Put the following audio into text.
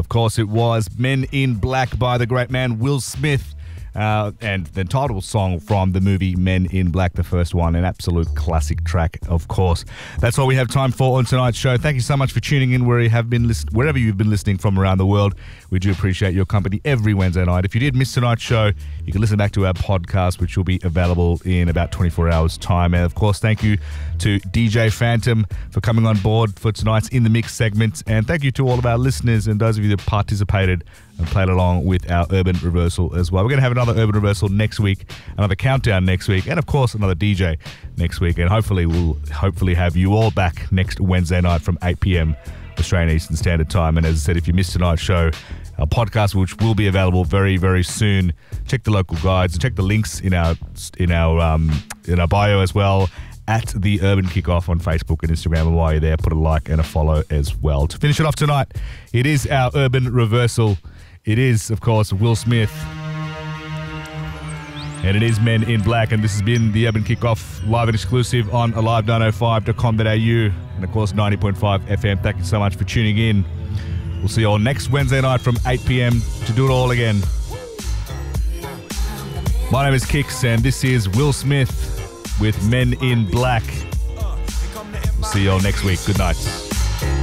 of course, it was Men in Black by the great man Will Smith. And the title song from the movie Men in Black, the first one, an absolute classic track, of course. That's all we have time for on tonight's show. Thank you so much for tuning in wherever you've been listening from around the world. We do appreciate your company every Wednesday night. If you did miss tonight's show, you can listen back to our podcast, which will be available in about 24 hours' time. And, of course, thank you to DJ Phantom for coming on board for tonight's In The Mix segment. And thank you to all of our listeners and those of you that participated and played along with our Urban Reversal as well. We're going to have another Urban Reversal next week, another countdown next week, and of course another DJ next week. And hopefully we'll have you all back next Wednesday night from 8 p.m. Australian Eastern Standard Time. And as I said, if you missed tonight's show, our podcast, which will be available very, very soon, check the local guides, check the links in our bio as well, at the Urban Kickoff on Facebook and Instagram. And while you're there, put a like and a follow as well. To finish it off tonight, it is our Urban Reversal. It is, of course, Will Smith. And it is Men in Black. And this has been the Urban Kickoff live and exclusive on alive905.com.au and, of course, 90.5 FM. Thank you so much for tuning in. We'll see you all next Wednesday night from 8 p.m. to do it all again. My name is Kix, and this is Will Smith with Men in Black. We'll see you all next week. Good night.